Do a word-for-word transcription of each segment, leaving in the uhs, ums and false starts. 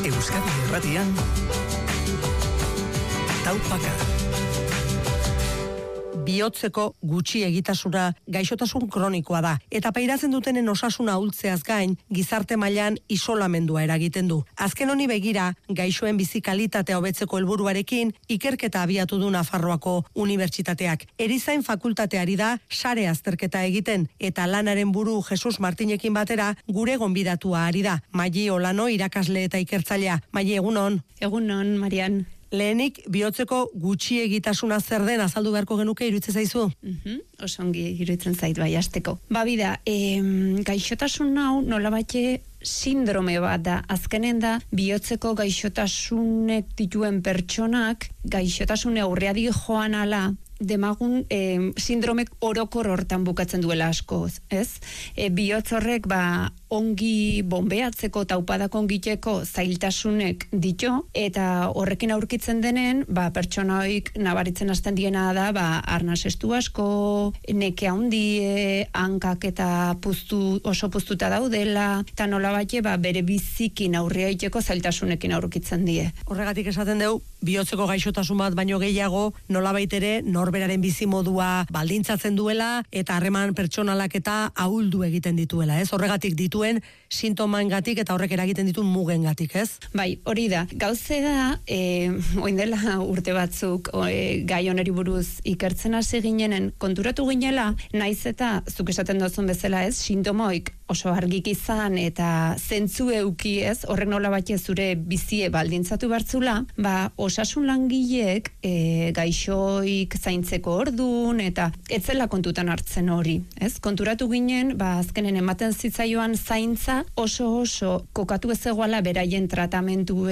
Euskadi Irratian Taupaka. Bihotzeko gutxi egitasuna gaixotasun kronikoa da, eta pairatzen dutenen osasuna ahultzeaz gain, gizarte mailan isolamendua eragiten du. Azken honi begira, gaixoen bizi kalitatea hobetzeko helburuarekin, ikerketa abiatu du Nafarroako Unibertsitateak. Erizain fakultateari da sare azterketa egiten, eta lanaren buru Jesus Martinekin batera gure gonbidatua ari da. Maili Olano irakasle eta ikertzailea. Maili, egunon. Egunon, Marian. Lehenik, bihotzeko gutxi egitasuna zer den azaldu beharko genuke iruditzen zaizu? Mhm, osongi iruditzen zait bai hasteko. Ba bida, em, gaixotasun hau nolabait sindrome bat da. Azkenen da bihotzeko gaixotasunek dituen pertsonak gaixotasune aurreari joan ala demagun eh, sindromek orokor hortan bukatzen duela askoz, ez? E, bihotz horrek ba ongi bombeatzeko taupadak ongiteko zailtasunek ditu, eta horrekin aurkitzen denen, ba pertsona hoik nabaritzen hasten diena da, ba arnas estu asko, neke handie, hankak eta puztu, oso puztuta daudela, eta nolabait ba bere bizikin aurrea iteko zailtasunekin aurkitzen die. Horregatik esaten dugu, bihotzeko gaixotasun bat baino gehiago, nolabait ere norberaren bizimodua baldintzatzen duela eta harreman pertsonalak eta ahuldu egiten dituela, ez? Horregatik dituen sintomaengatik eta horrek eragiten dituen mugengatik, ez? Bai, hori da. Gauze da, eh, orain dela urte batzuk e, gai honeri buruz ikertzen hasi ginenen konturatu ginela, naiz eta zuk esaten duzun bezala, ez? Sintomoik oso argik izan eta zentzu euki, ez? Horrek nolabait zure bizie baldintzatu bertzula, ba osasun langileek e, gaixoik zaintzeko ordun eta etzela kontutan hartzen hori, ez? Konturatu ginen, ba azkenen ematen zitzaioan zaintza oso oso kokatu ez egoala beraien tratamentu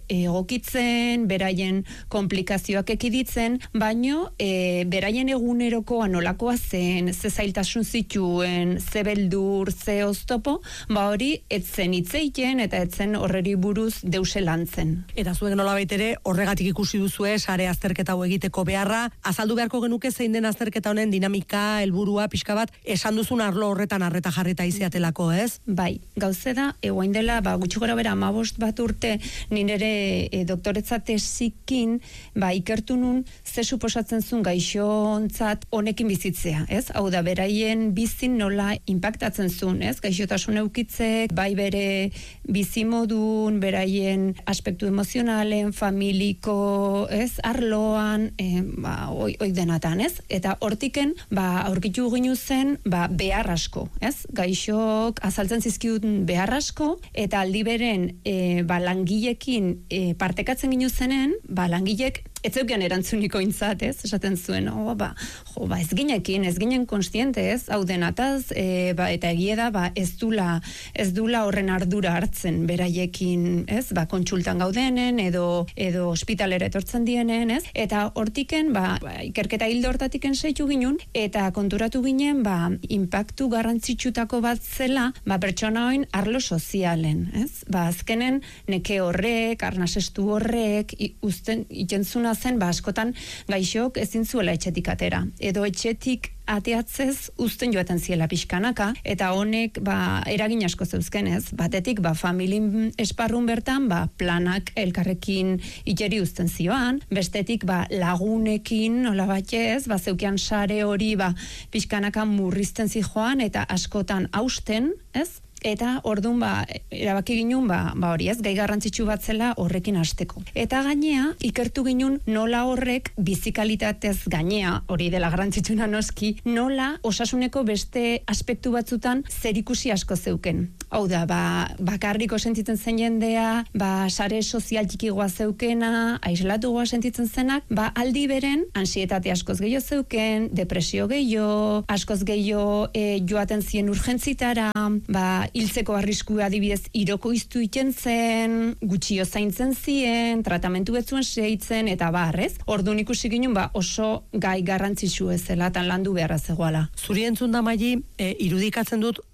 egokitzen, beraien komplikazioak ekiditzen, baino e, beraien egunerokoa nolakoa zen, ze zailtasun zituen, ze beldur, ze oztopo, ba hori etzen hitzeiten eta etzen horreri buruz deuse lantzen. Eta zuek nolabait ere horregatik ikusi duzue sare azterketa hau egiteko beharra, azaldu beharko genuke zein den azterketa honen dinamika, helburua, pixka bat, esan duzun arlo horretan arreta jarrita iziatelako, ez? Bai, gauze da, egoin dela, ba, gutxi gora bera amabost bat urte, nire e, doktoretza tesikin, ba, ikertu nun, ze suposatzen zuen gaixontzat honekin bizitzea, ez? Hau da, beraien bizin nola impactatzen zuen, ez? Gaixotasun eukitzek, bai bere bizimodun, beraien aspektu emozionalen, familiko, ez? Arloan, e, ba, oi, oi denatan, ez? Eta hortiken, ba, aurkitu ginu zen, ba, behar asko, ez? Gaixok azaltzen zizkiuten behar asko, eta aldi beren, e, ba, langilekin e, partekatzen ginu zenen, ba, langilek ez zeukian erantzuniko intzat, ez? Esaten zuen, oh, ba, jo, ba, ez ginekin, ez ginen konstiente, ez? Hau denataz, e, ba, eta egie da, ba, ez dula, ez dula horren ardura hartzen beraiekin, ez? Ba, kontsultan gaudenen, edo, edo ospitalera etortzen dienen, ez? Eta hortiken, ba, ba ikerketa hildo hortatiken seitu ginen, eta konturatu ginen, ba, impactu garrantzitsutako bat zela, ba, pertsona hoin arlo sozialen, ez? Ba, azkenen, neke horrek, arnasestu horrek, i, usten, ikentzuna zen, ba, askotan gaixok ezin zuela etxetik atera. Edo etxetik ateatzez uzten joaten ziela pixkanaka, eta honek ba, eragin asko zeuzkenez. Batetik, ba, familin esparrun bertan, ba, planak elkarrekin itxeri uzten zioan, bestetik, ba, lagunekin, nola batez, ba, zeukian sare hori, ba, pixkanaka murrizten zijoan, eta askotan hausten, ez? Eta ordun ba erabaki ginun ba, ba hori ez, gai garrantzitsu bat zela horrekin hasteko. Eta gainea ikertu ginun nola horrek bizikalitatez gainea, hori dela garrantzitsuna noski, nola osasuneko beste aspektu batzutan zerikusi asko zeuken. Hau da, ba, bakarriko sentitzen zen jendea, ba, sare sozial txikigoa zeukena, aislatugoa sentitzen zenak, ba, aldi beren, ansietate askoz gehiago zeuken, depresio gehiago, askoz gehiago e, joaten zien urgentzitara, ba, hiltzeko arriskua adibidez irokoiztu iten zen, gutxio zaintzen zien, tratamentu betzuen seitzen, eta barrez. Orduan ikusi ginen, ba, oso gai garrantzitsu ezela, tan landu beharra zegoala. Zuri entzun da, Maili, e, irudikatzen dut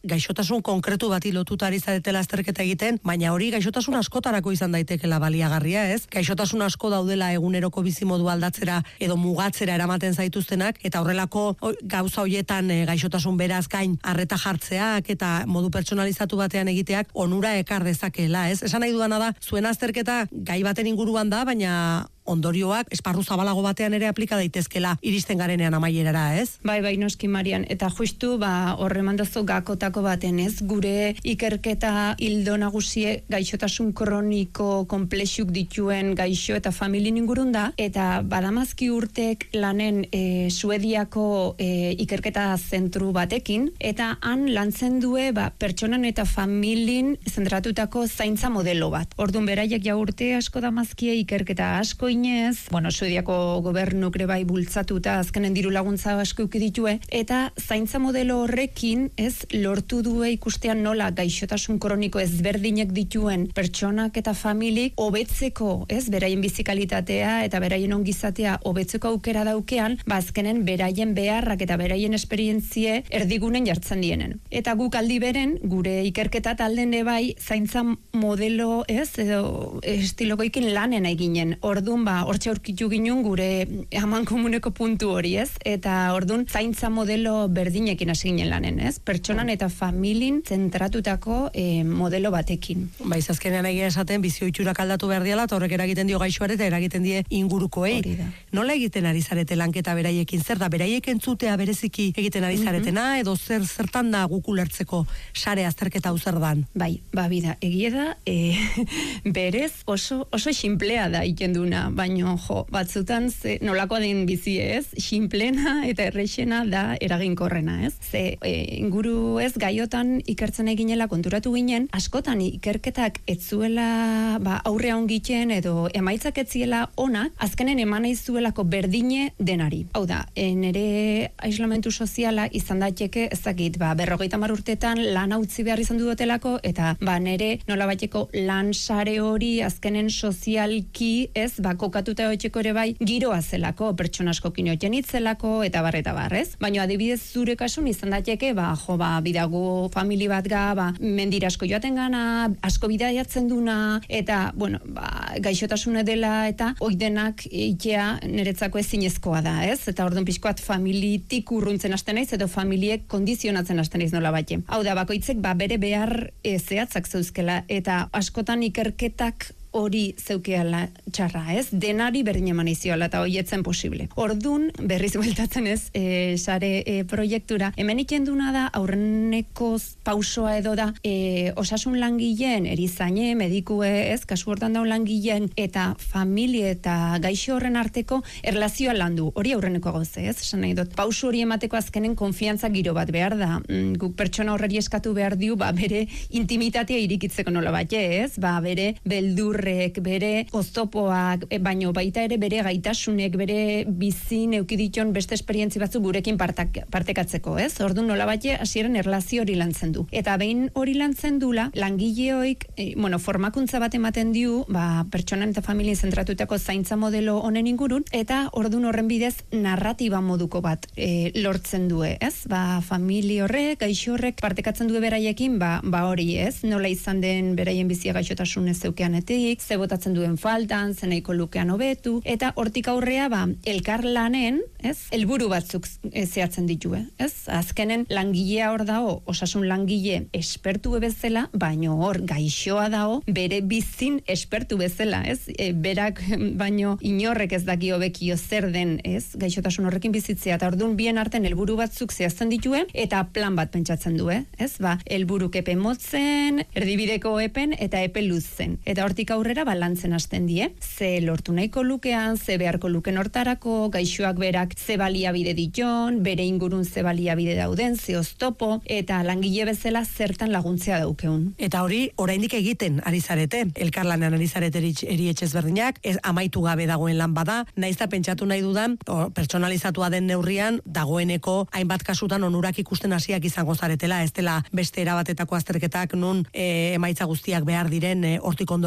gaixotasun konkretu bati lotuta ari zaretela azterketa egiten, baina hori gaixotasun askotarako izan daitekela baliagarria, ez? Gaixotasun asko daudela eguneroko bizimodu aldatzera edo mugatzera eramaten zaituztenak, eta horrelako gauza hoietan e, gaixotasun beraz gain arreta jartzeak eta modu pertsonalizatu batean egiteak onura ekar dezakeela, ez? Esan nahi dudana da, zuen azterketa gai baten inguruan da, baina ondorioak esparru zabalago batean ere aplika daitezkela iristen garenean amaierara, ez? Bai, bai, noski Marian, eta justu ba horre mandazu gakotako baten, ez? Gure ikerketa hildo nagusie gaixotasun kroniko konplexuk dituen gaixo eta familien ingurun da, eta badamazki urtek lanen e, Suediako e, ikerketa zentru batekin, eta han lantzen due ba, pertsonan eta familien zentratutako zaintza modelo bat. Orduan beraiek ja urte asko damazkie ikerketa asko inez, bueno, Suediako gobernuk ere bai bultzatuta azkenen diru laguntza asko uki ditue, eta zaintza modelo horrekin, ez, lortu due ikustean nola gaixotasun kroniko ezberdinek dituen pertsonak eta familik hobetzeko, ez, beraien bizikalitatea eta beraien ongizatea hobetzeko aukera daukean, ba azkenen beraien beharrak eta beraien esperientzie erdigunen jartzen dienen. Eta guk aldi beren, gure ikerketa talden bai zaintza modelo, ez, edo estilokoikin lanen eginen. Ordun ba, hortxe aurkitu ginen gure haman komuneko puntu hori, ez? Eta ordun zaintza modelo berdinekin hasi ginen lanen, ez? Pertsonan eta familin zentratutako e, modelo batekin. Baiz, azkenean egia esaten bizio itxurak aldatu behar diala, eta horrek eragiten dio gaixoare eta eragiten die ingurukoei. Nola egiten ari zarete lanketa beraiekin? Zer da, beraiek entzutea bereziki egiten ari zaretena, edo zer zertan da guk ulertzeko sare azterketa hau zer dan? Bai, ba, bida, egia da, e, berez oso, oso xinplea da ikenduna, baino jo, batzutan ze, nolako den bizi, ez? Xinplena eta errexena da eraginkorrena, ez? Ze e, inguru ez gaiotan ikertzen eginela konturatu ginen, askotan ikerketak etzuela ba, aurrea ongiten edo emaitzak etziela onak, azkenen eman zuelako berdine denari. Hau da, e, nere aislamentu soziala izan daiteke, ezakit, ba, berrogeita hamar urtetan lan utzi behar izan dudotelako, eta ba, nere nolabaiteko lan sare hori azkenen sozialki, ez, ba, kokatuta etxeko ere bai, giroa zelako, pertsona asko kinioten itzelako, eta bar, eta bar, ez? Baina adibidez zure kasun izan daiteke, ba, jo, ba, bidago famili bat ga, ba, mendira asko joaten gana, asko bidaiatzen duna, eta, bueno, ba, gaixotasune dela, eta oidenak eitea niretzako ezinezkoa da, ez? Eta orduan pixkoat familitik urruntzen hasten naiz, edo familiek kondizionatzen hasten naiz nola bate. Hau da, bakoitzek, ba, bere behar e, zehatzak zeuzkela, eta askotan ikerketak hori zeukeala txarra, ez? Denari berdin eman izioala eta hoietzen posible. Ordun berriz bueltatzen ez, e, sare e, proiektura, hemen ikenduna da, aurreneko pausoa edo da, e, osasun langileen, erizaine, medikue, ez? Kasu hortan daun langileen, eta familie eta gaixo horren arteko erlazioa landu. Hori aurreneko gauze, ez? Esan nahi dut. Pauso hori emateko azkenen konfiantza giro bat behar da. Mm, guk pertsona horreri eskatu behar diu, ba, bere intimitatea irikitzeko nola bat, ez? Ba, bere beldur bere oztopoak, e, baino baita ere bere gaitasunek, bere bizin eukiditon beste esperientzi batzu gurekin partak, partekatzeko, ez? Orduan nola bate, hasieran erlazio hori lantzen du. Eta behin hori lantzen dula, langileoik, e, bueno, formakuntza bat ematen diu, ba, pertsonan eta familien zentratutako zaintza modelo honen ingurun, eta orduan horren bidez narratiba moduko bat e, lortzen du, ez? Ba, famili horrek, gaixo horrek partekatzen du beraiekin, ba, ba hori, ez? Nola izan den beraien bizia gaixotasun ez zeukeanetik, ze botatzen duen faltan, zeneiko lukean hobetu, eta hortik aurrea, ba, elkar lanen, ez, helburu batzuk zehatzen ditue, ez? Azkenen langilea hor dao, osasun langile espertu bezala, baino hor gaixoa dao, bere bizin espertu bezala, ez? E, berak baino inorrek ez daki hobekio zer den, ez? Gaixotasun horrekin bizitzea, eta orduan bien arten helburu batzuk zehazten dituen, eta plan bat pentsatzen du, ez? Ba, helburuk epe motzen, erdibideko epen, eta epe luzen. Eta hortik aurrera balantzen hasten die, ze lortu nahiko lukean, ze beharko luken hortarako, gaixoak berak ze baliabide diton, bere ingurun ze baliabide dauden, ze oztopo, eta langile bezala zertan laguntzea daukeun. Eta hori, oraindik egiten ari zarete, elkarlanean ari zarete eri etxez berdinak, ez amaitu gabe dagoen lan bada, naiz da pentsatu nahi dudan, o, pertsonalizatua den neurrian, dagoeneko hainbat kasutan onurak ikusten hasiak izango zaretela, ez dela beste erabatetako azterketak nun e, emaitza guztiak behar diren, e, hortik ondorio garbi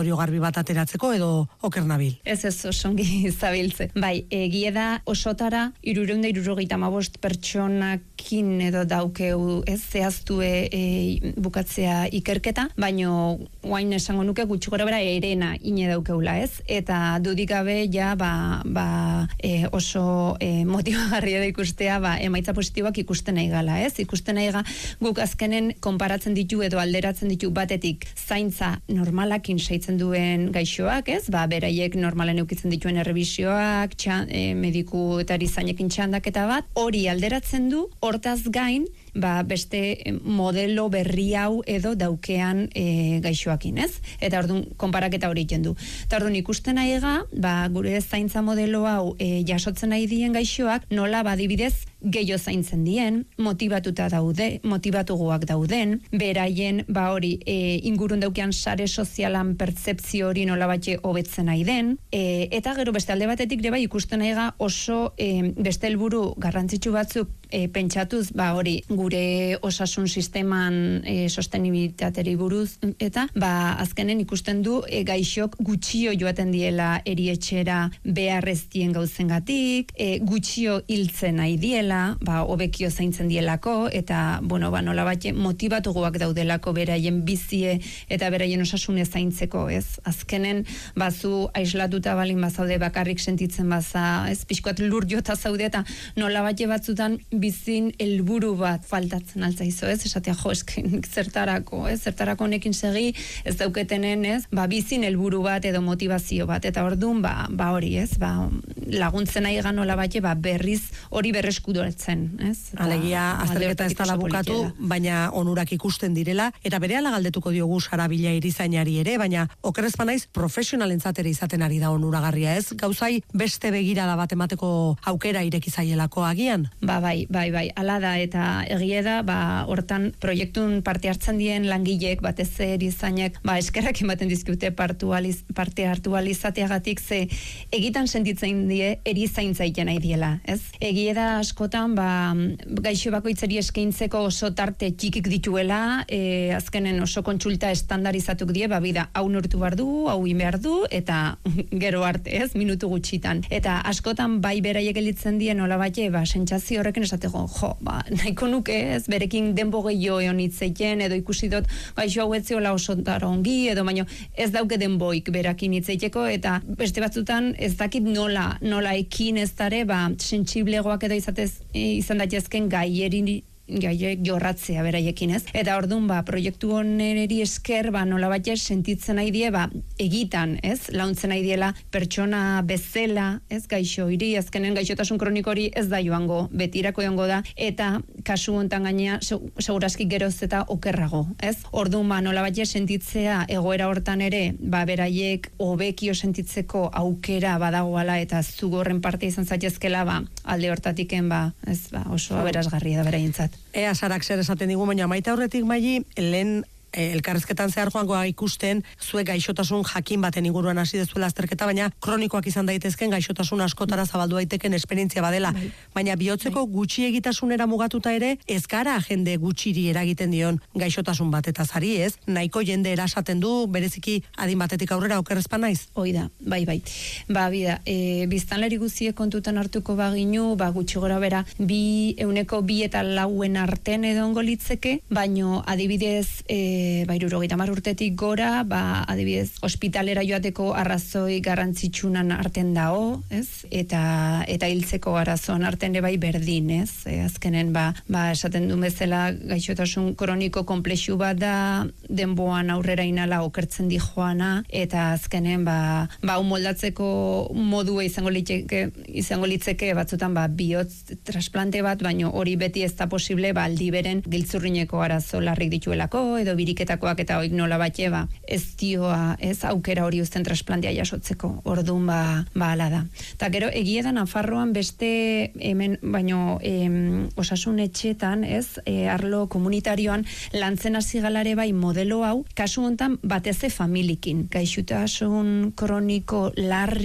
bat ateratzeko edo oker nabil? Ez ez osongi zabiltze. Bai, egie da osotara hirurehun eta hirurogeita hamabost pertsonakin edo daukeu ez zehaztu e, e, bukatzea ikerketa, baino guain esango nuke gutxi gora bera erena ine daukeula ez, eta dudik gabe ja ba, ba, e, oso e, motibagarria da ikustea ba, emaitza positiboak ikusten nahi gala ez, ikusten nahi ga guk azkenen konparatzen ditu edo alderatzen ditu batetik zaintza normalakin seitzen duen gaixoak ez, ba, beraiek normalen eukitzen dituen errebisioak, txan, e, mediku eta erizainekin txandaketa bat, hori alderatzen du, hortaz gain, ba, beste modelo berri hau edo daukean e, gaixoakin, ez? Eta orduan, konparaketa hori egiten du. Eta orduan, ikusten nahi ga, ba, gure zaintza modelo hau e, jasotzen nahi dien gaixoak, nola badibidez gehiago zaintzen dien, motivatuta daude, motivatuguak dauden, beraien, ba hori, e, ingurun daukean sare sozialan pertzepzio hori nola batxe hobetzen nahi den, e, eta gero beste alde batetik ere bai ikusten nahi ga oso e, beste helburu garrantzitsu batzuk e, pentsatuz, ba hori, gure osasun sisteman e, sostenibilitateri buruz, eta ba azkenen ikusten du e, gaixok gutxio joaten diela erietxera beharreztien gauzengatik, e, gutxio hiltzen nahi diela, ba hobekio zaintzen dielako, eta bueno, ba nola bat motivatuguak daudelako beraien bizie eta beraien osasune zaintzeko, ez? Azkenen bazu aislatuta balin bazaude bakarrik sentitzen baza, ez? Pixkoat lur jota zaude eta nola bat batzutan bizin helburu bat faltatzen altzaizo, ez? Esatea, jo, esken zertarako, ez? Zertarako honekin segi, ez dauketenen, ez? Ba, bizin helburu bat edo motivazio bat, eta orduan, ba, ba hori, ez? Ba, laguntzen nahi ganola bat, ba, berriz hori berreskudoretzen, ez? Eta, alegia, azterketa ez dala bukatu, baina onurak ikusten direla, eta berehala galdetuko diogu Sarabila erizainari ere, baina okerrez banaiz profesionalentzat ere izaten ari da onuragarria, ez? Gauzai beste begirada bat emateko aukera ireki zaielako agian? Ba, bai, bai, bai, ala da, eta egie da, ba, hortan proiektun parte hartzen dien langilek, batez erizainek, ba, eskerrak ematen dizkute parte hartu alizateagatik, ze egitan sentitzen die erizaintza iten nahi diela, ez? Egie da askotan, ba, gaixo bakoitzari eskaintzeko oso tarte txikik dituela, e, azkenen oso kontsulta estandarizatuk die, ba, bida, hau nortu behar du, hau in behar du, eta gero arte, ez, minutu gutxitan. Eta askotan, bai beraiek elitzen die, nola bate, ba, sentsazio horrekin esateko, jo, ba, nahiko nuke, ez, berekin denbo gehiago egon hitzeiten, edo ikusi dut, gaixo hau etziola oso ongi, edo baino, ez dauke denboik berakin hitzeiteko, eta beste batzutan, ez dakit nola, nola ekin ez dare, ba, sentsiblegoak edo izatez, izan daitezken gaierin gaiek jorratzea beraiekin, ez? Eta orduan, ba, proiektu honeri esker, ba, nola bat sentitzen nahi die, ba, egitan, ez? Launtzen nahi diela pertsona bezala, ez? Gaixo hiri, azkenen gaixotasun kroniko hori ez da joango, betirako joango da, eta kasu hontan gainea, segurazki geroz eta okerrago, ez? Orduan, ba, nola bat sentitzea egoera hortan ere, ba, beraiek hobekio sentitzeko aukera badagoala, eta zugorren parte izan zaitezkela, ba, alde hortatiken, ba, ez, ba, oso aberasgarria da beraientzat. Ea Sarak zer esaten digu, baina maite aurretik Maili, lehen e, elkarrezketan zehar joangoa ikusten, zuek gaixotasun jakin baten inguruan hasi dezuela azterketa, baina kronikoak izan daitezken gaixotasun askotara zabaldu daiteken esperientzia badela. Bai. Baina bihotzeko bai. Gutxi egitasunera mugatuta ere, ez gara jende gutxiri eragiten dion gaixotasun bat, eta zari ez, nahiko jende erasaten du, bereziki adin batetik aurrera okerrezpan naiz? Hoi da, bai, bai. Ba, bida, e, biztanleri guziek kontutan hartuko baginu, ba, gutxi gora bera, bi, euneko bi eta lauen arten edo ongo litzeke, baino adibidez, e, ba, irurogeita hamar urtetik gora, ba, adibidez, ospitalera joateko arrazoi garrantzitsunan arten dao, ez? Eta, eta hiltzeko arazoan arten ere bai berdin, ez? E, azkenen, ba, ba, esaten du bezala gaixotasun kroniko komplexu bat da, denboan aurrera inala okertzen di joana, eta azkenen, ba, ba, moldatzeko modua izango litzeke, izango litzeke batzutan, ba, bihotz trasplante bat, baino hori beti ez da posible, ba, aldi beren giltzurrineko arazo larrik dituelako, edo biriketakoak eta oik nola batxe, ba, ez dioa, ez aukera hori uzten trasplantea jasotzeko, orduan, ba, ba, ala da. Ta gero, egia da Nafarroan beste, hemen, baino, em, osasun etxetan, ez, e, arlo komunitarioan, lantzen hasi galare bai modelo hau, kasu hontan bateze familikin, gaixotasun kroniko larrik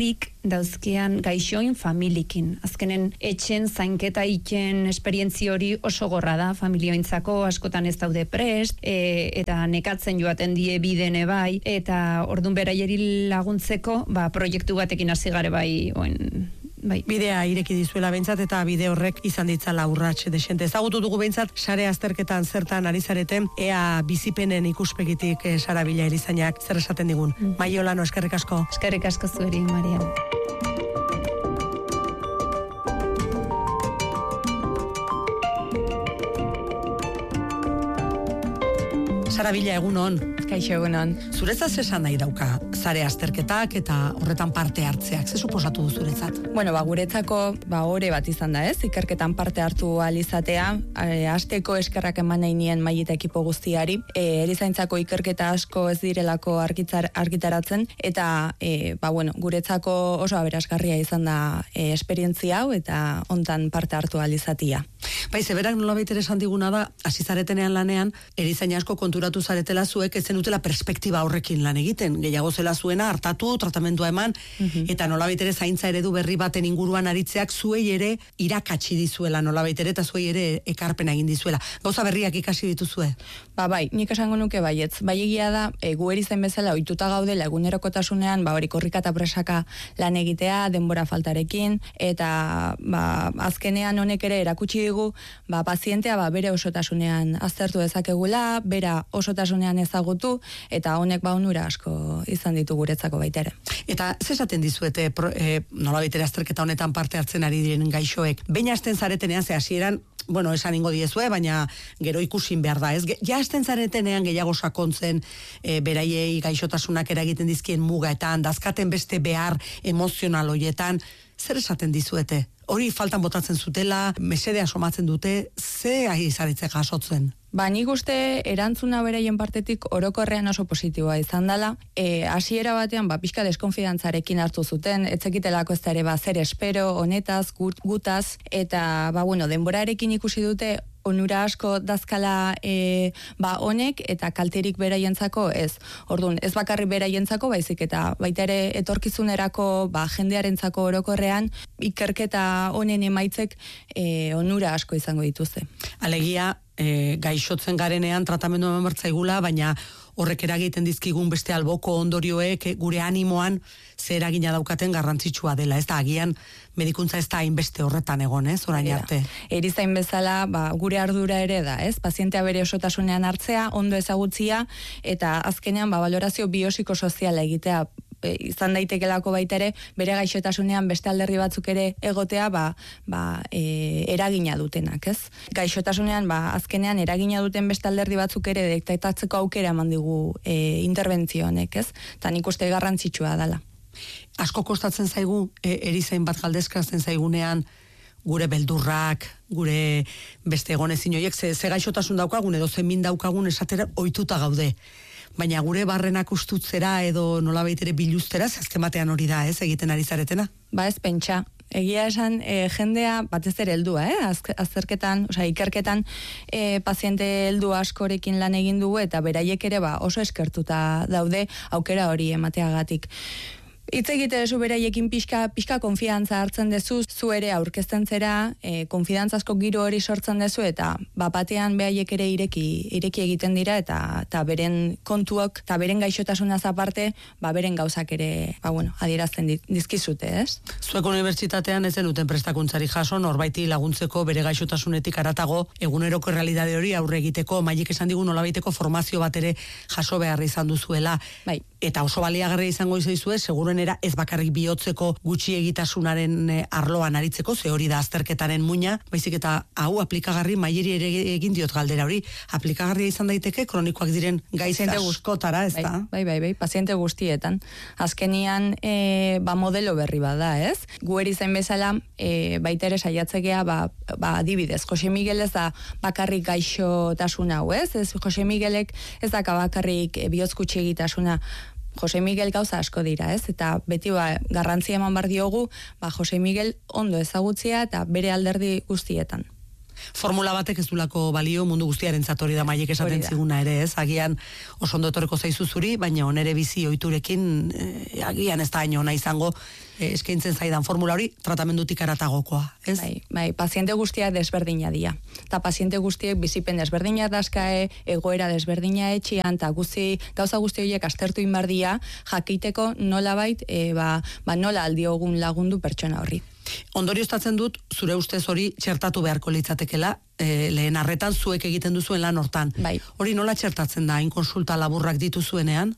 dauzkean gaixoin familikin. Azkenen etxen zainketa iten esperientzi hori oso gorra da familiointzako, askotan ez daude prest, e, eta nekatzen joaten die bidene bai, eta ordun beraieri laguntzeko, ba, proiektu batekin hasi gare bai, oen, bai. Bidea ireki dizuela behintzat eta bide horrek izan ditzala urrats desente. Ezagutu dugu behintzat sare azterketan zertan ari zareten, ea bizipenen ikuspegitik eh, Sara Villa erizainak zer esaten digun. Mm. Maiolano, eskerrik asko. Eskerrik asko zueri, Marian. Sara Villa, egun on. Kaixo, egun on. Zuretzat esan nahi dauka, sare azterketak eta horretan parte hartzeak, ze suposatu du zuretzat? Bueno, ba, guretzako, ba, ore bat izan da, ez? Ikerketan parte hartu ahal izatea, e, hasteko eskerrak eman nahi nien Mailita ekipo guztiari, e, erizaintzako ikerketa asko ez direlako argitzar, argitaratzen, eta, e, ba, bueno, guretzako oso aberasgarria izan da e, esperientzia hau, eta hontan parte hartu ahal izatea. Bai, zeberak nolabait ere esan diguna da, hasi zaretenean lanean, erizain asko konturatu zaretela zuek ez zenutela perspektiba horrekin lan egiten, gehiago zela zuena hartatu, tratamendua eman, mm-hmm. eta nolabait ere zaintza eredu berri baten inguruan aritzeak zuei ere irakatsi dizuela, nolabait ere eta zuei ere ekarpena egin dizuela. Gauza berriak ikasi dituzue? Ba, bai, nik esango nuke baietz. Bai egia da, e, gu erizain bezala ohituta gaudela egunerokotasunean, ba, hori korrika eta presaka lan egitea, denbora faltarekin, eta ba, azkenean honek ere erakutsi digu, ba, pazientea ba, bere osotasunean aztertu dezakegula, bera osotasunean ezagutu, eta honek ba onura asko izan ditu guretzako baita ere. Eta ze esaten dizuete e, nolabait ere azterketa honetan parte hartzen ari diren gaixoek? Behin hasten zaretenean, ze hasieran, bueno, esan ingo diezue, baina gero ikusin behar da, ez? Ja hasten zaretenean gehiago sakontzen e, beraiei gaixotasunak eragiten dizkien mugaetan, dazkaten beste behar emozional hoietan, zer esaten dizuete? Hori faltan botatzen zutela, mesedea somatzen dute, ze ahi zaretze jasotzen? Ba, nik uste erantzuna beraien partetik orokorrean oso positiboa izan dela. E, hasiera batean, ba, pixka deskonfidantzarekin hartu zuten, etzekitelako ez da ere, ba, zer espero, honetaz, gut, gutaz, eta, ba, bueno, denborarekin ikusi dute, onura asko dazkala e, ba, honek, eta kalterik beraientzako ez. Orduan, ez bakarri beraientzako, baizik eta baita ere etorkizunerako, ba, jendearentzako orokorrean, ikerketa honen emaitzek e, onura asko izango dituzte. Alegia, e, gaixotzen garenean tratamendu eman bertzaigula, baina horrek eragiten dizkigun beste alboko ondorioek gure animoan zer eragina daukaten garrantzitsua dela. Ez da, agian medikuntza ez da hainbeste horretan egon, ez, orain arte. Erizain bezala, ba, gure ardura ere da, ez? Pazientea bere osotasunean hartzea, ondo ezagutzia, eta azkenean, ba, valorazio biopsikosoziala egitea, izan daitekelako baita ere, bere gaixotasunean beste alderri batzuk ere egotea, ba, ba, e, eragina dutenak, ez? Gaixotasunean, ba, azkenean eragina duten beste alderri batzuk ere detektatzeko aukera eman digu e, interbentzio honek, ez? Eta nik uste garrantzitsua dela. Asko kostatzen zaigu, e, erizain bat galdezkazten zaigunean, gure beldurrak, gure beste egonezin horiek, ze, ze gaixotasun daukagun, edo zemin daukagun esatera ohituta gaude. Baina gure barrenak ustutzera edo nolabait ere biluztera, azken batean hori da, ez, egiten ari zaretena? Ba ez pentsa. Egia esan, e, jendea batez ere heldua, eh? Az, azterketan, osea, ikerketan e, paziente heldu askorekin lan egin dugu, eta beraiek ere ba, oso eskertuta daude aukera hori emateagatik. Hitz egite dezu beraiekin pixka, pixka konfiantza hartzen dezu, zu ere aurkezten zera, e, konfidantzazko giro hori sortzen dezu, eta bapatean behaiek ere ireki, ireki egiten dira, eta, eta beren kontuak, eta beren gaixotasunaz aparte, ba, beren gauzak ere, ba, bueno, adierazten dizkizute, ez? Zuek unibertsitatean ez zenuten prestakuntzari jaso, norbaiti laguntzeko bere gaixotasunetik aratago, eguneroko errealidade hori aurre egiteko, Mailik esan digu nolabaiteko formazio bat ere jaso behar izan duzuela. Bai. Eta oso baliagarria izango izaizue, seguruenera ez bakarrik bihotzeko gutxi egitasunaren arloan aritzeko, ze hori da azterketaren muina, baizik eta hau aplikagarri Maileri ere egin diot galdera hori, aplikagarria izan daiteke kronikoak diren gaitza askotara, ez da? Bai, bai, bai, paziente guztietan. Azkenian, e, ba, modelo berri bada, ez? Gu erizain bezala, e, baita ere saiatzekea, ba, ba, adibidez, Jose Miguel ez da bakarrik gaixotasun hau, ez? Ez Jose Miguelek ez daka bakarrik e, bihotz gutxi egitasuna, Jose Miguel gauza asko dira, ez? Eta beti ba, garrantzia eman bar diogu, ba, Jose Miguel ondo ezagutzea eta bere alderdi guztietan. Formula batek ez dulako balio mundu guztiaren zatori da Maiek esaten ziguna ere, ez? Agian oso ondo etorreko zaizu zuri, baina onere bizi ohiturekin eh, agian ez da hain ona izango eh, eskaintzen zaidan formula hori tratamendutik aratagokoa, ez? Bai, bai, paziente guztiak desberdina dira. Ta paziente guztiek bizipen desberdina dazkae, egoera desberdina etxian, ta guzti, gauza guzti horiek aztertu inbardia, jakiteko nolabait, e, ba, ba nola aldiogun lagundu pertsona horri. Ondorioztatzen dut, zure ustez hori txertatu beharko litzatekela, e, lehen arretan zuek egiten duzuen lan hortan. Bai. Hori nola txertatzen da, hain konsulta laburrak dituzuenean?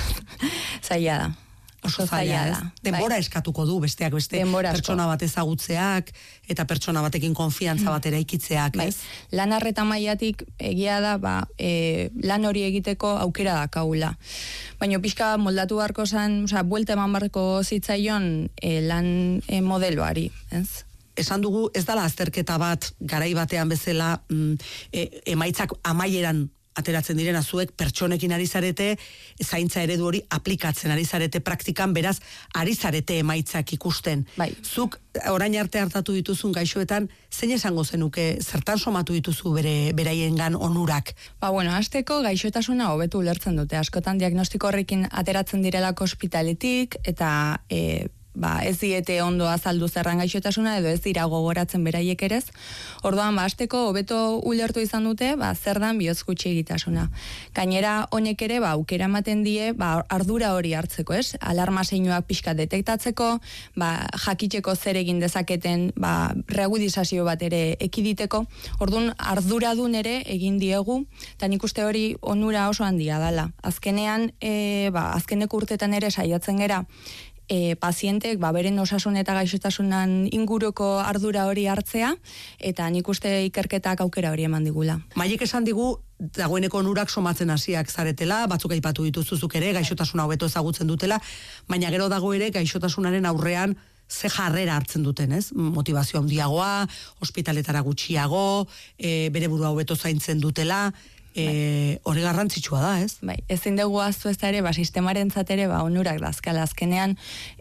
Zaila da. Oso zaila da. Denbora eskatuko du, besteak beste, pertsona bat ezagutzeak, eta pertsona batekin konfiantza bat eraikitzeak, ez? Lan arreta mailatik egia da, ba, e, lan hori egiteko aukera dakaula. Baina pixka moldatu beharko zen, osea, buelta eman beharko zitzaion e, lan e, modeloari, ez? Esan dugu, ez dala azterketa bat, garai batean bezala, mm, e, emaitzak amaieran ateratzen direna zuek pertsonekin ari zarete, zaintza eredu hori aplikatzen ari zarete praktikan, beraz, ari zarete emaitzak ikusten. Bai. Zuk, orain arte hartatu dituzun gaixoetan, zein esango zenuke, zertan somatu dituzu bere beraiengan onurak? Ba, bueno, hasteko gaixotasuna hobetu ulertzen dute. Askotan diagnostiko horrekin ateratzen direlako ospitaletik, eta e, ba, ez diete ondo azaldu zerran gaixotasuna, edo ez dira gogoratzen beraiek erez. Orduan, ba, hasteko hobeto ulertu izan dute, ba, zer dan bihotz gutxi egitasuna. Gainera, honek ere, ba, aukera ematen die, ba, ardura hori hartzeko, ez? Alarma zeinuak pixka detektatzeko, ba, jakiteko zer egin dezaketen, ba, reagudizazio bat ere ekiditeko. Orduan, arduradun ere egin diegu, eta nik uste hori onura oso handia dala. Azkenean, e, ba, azkeneko urtetan ere saiatzen gera, E, pazientek ba, beren osasun eta gaixotasunan inguruko ardura hori hartzea, eta nik uste ikerketak aukera hori eman digula. Maiek esan digu, dagoeneko onurak somatzen hasiak zaretela, batzuk aipatu dituzuzuk ere, gaixotasuna hobeto ezagutzen dutela, baina gero dago ere gaixotasunaren aurrean ze jarrera hartzen duten, ez? Motivazio handiagoa, ospitaletara gutxiago, e, bere burua hobeto zaintzen dutela, E, hori garrantzitsua da, ez? Bai, ezin dugu aztu ez da ere, ba, sistemaren zatere, ba, onurak dazkala. Azkenean,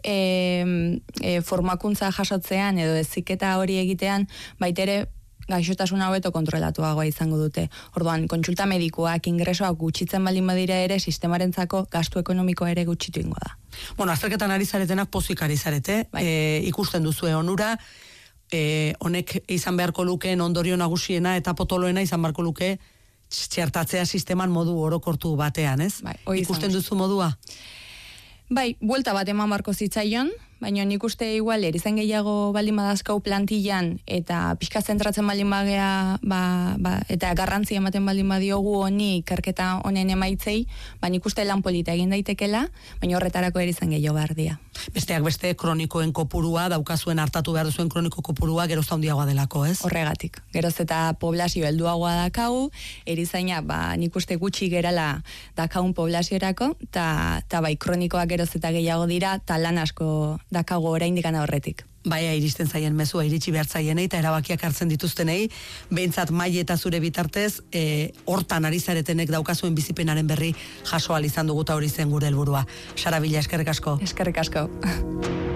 e, e, formakuntza jasotzean, edo eziketa hori egitean, baitere, gaixotasuna hobeto kontrolatuagoa izango dute. Orduan, kontsulta medikuak, ingresoak gutxitzen baldin badira ere, sistemarentzako gastu ekonomikoa ere gutxitu ingo da. Bueno, azterketan ari zaretenak pozik ari zarete, bai. e, ikusten duzue onura, e, honek izan beharko lukeen ondorio nagusiena eta potoloena izan beharko luke txertatzea sisteman modu orokortu batean, ez? Bai, ikusten duzu modua? Bai, buelta bat eman barko zitzaion, baina nik uste igual erizain gehiago baldin badazkau plantillan eta pixka zentratzen baldin bagea, ba, ba, eta garrantzi ematen baldin badiogu honi ikerketa honen emaitzei, ba nik uste lan polita egin daitekela, baina horretarako erizain gehiago behar dira. Besteak beste kronikoen kopurua, daukazuen hartatu behar duzuen kroniko kopurua geroz handiagoa delako, ez? Horregatik. Geroz eta poblazio helduagoa dakau, erizaina, ba, nik uste gutxi gerala dakaun poblaziorako, eta bai, kronikoak geroz eta gehiago dira, eta lan asko dakago oraindik ana horretik. Baia iristen zaien mezua iritsi behar zaienei eta erabakiak hartzen dituztenei, behintzat Mai eta zure bitartez, e, hortan ari zaretenek daukazuen bizipenaren berri jaso ahal izan dugu ta hori zen gure helburua. Sara Villa, eskerrik asko. Eskerrik asko.